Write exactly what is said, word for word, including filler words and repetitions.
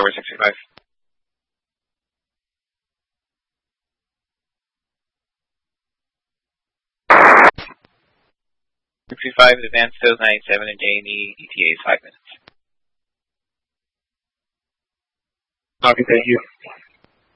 over sixty-five. sixty-five, advanced Hills ninety-seven, and J and E E T A is five minutes. Okay, thank you.